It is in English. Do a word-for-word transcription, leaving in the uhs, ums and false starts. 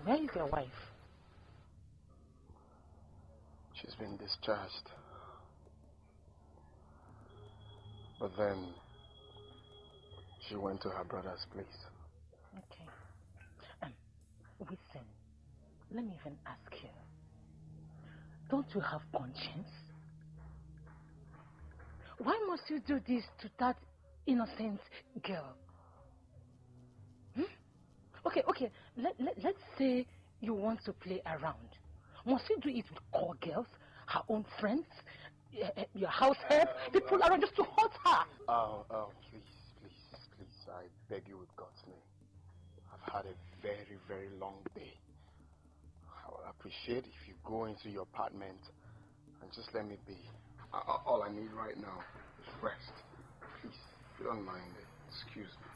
Where is your wife? She's been discharged. But then she went to her brother's place. Okay. Um, listen, let me even ask you. Don't you have conscience? Why must you do this to that innocent girl? Hmm? Okay, okay, let, let, let's say you want to play around. Must you do it with core girls, her own friends, your house help, um, people around just to hurt her? Oh, oh, please, please, please, I beg you with God's name. I've had a very, very long day. I would appreciate if you go into your apartment and just let me be. All I need right now is rest. Please, if you don't mind it, excuse me.